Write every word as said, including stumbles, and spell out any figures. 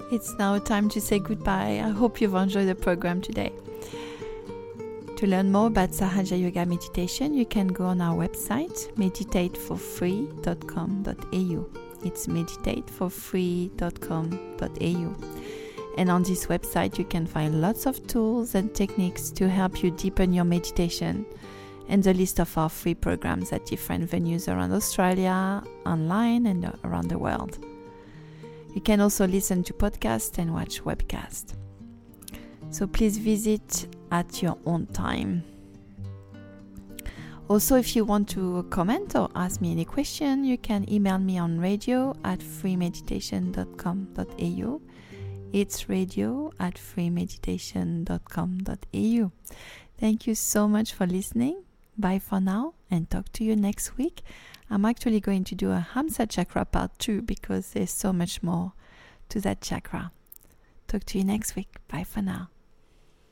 it's now time to say goodbye. I hope you've enjoyed the program today. To learn more about Sahaja Yoga meditation, you can go on our website, meditate for free dot com dot a u. It's meditate for free dot com dot a u. And on this website, you can find lots of tools and techniques to help you deepen your meditation, and the list of our free programs at different venues around Australia, online, and around the world. You can also listen to podcasts and watch webcasts. So please visit at your own time. Also, if you want to comment or ask me any question, you can email me on radio at free meditation dot com dot a u. It's radio at free meditation dot com dot a u. Thank you so much for listening. Bye for now, and talk to you next week. I'm actually going to do a Hamsa chakra part two because there's so much more to that chakra. Talk to you next week. Bye for now.